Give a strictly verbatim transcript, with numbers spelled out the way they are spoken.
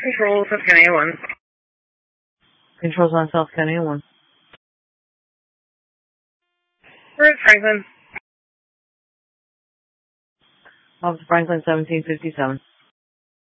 Control, South County one. Control's on South County one. We're at Franklin. Officer Franklin, seventeen fifty-seven.